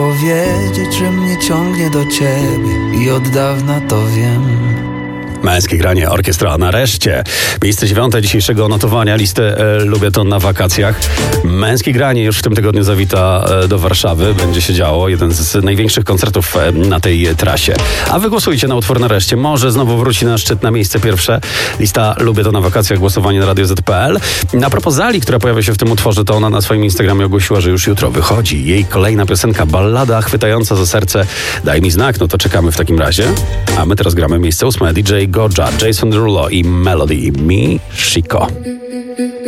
powiedzieć, że mnie ciągnie do ciebie i od dawna to wiem. Męskie granie, orkiestra nareszcie. Miejsce 9 dzisiejszego notowania listy Lubię to na wakacjach. Męskie granie już w tym tygodniu zawita do Warszawy. Będzie się działo. Jeden z największych koncertów na tej trasie. A wy głosujcie na utwór nareszcie. Może znowu wróci na szczyt, na miejsce pierwsze. Lista Lubię to na wakacjach. Głosowanie na Radio Z.pl. A propos Zali, która pojawia się w tym utworze, to ona na swoim Instagramie ogłosiła, że już jutro wychodzi jej kolejna piosenka, ballada chwytająca za serce. Daj mi znak, no to czekamy w takim razie. A my teraz gramy miejsce 8. DJ Goja, Jason Derulo i Melody Mi Chico.